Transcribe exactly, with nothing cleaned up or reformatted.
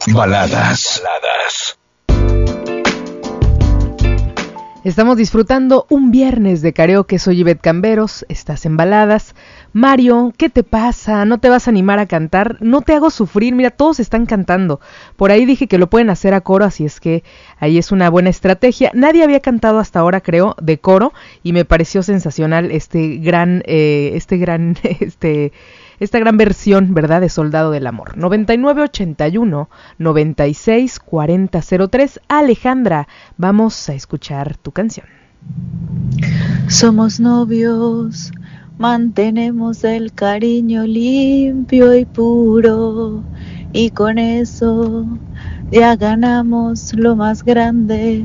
Baladas. Baladas. Estamos disfrutando un viernes de karaoke. Soy Ivette Camberos, estás en Baladas. Mario, ¿qué te pasa? ¿No te vas a animar a cantar? No te hago sufrir, mira, todos están cantando. Por ahí dije que lo pueden hacer a coro, así es que ahí es una buena estrategia. Nadie había cantado hasta ahora, creo, de coro, y me pareció sensacional este gran, eh, este gran, este... esta gran versión, ¿verdad?, de Soldado del Amor. noventa y nueve ochenta y uno noventa y seis cuarenta cero tres. Alejandra, vamos a escuchar tu canción. Somos novios, mantenemos el cariño limpio y puro, y con eso ya ganamos lo más grande,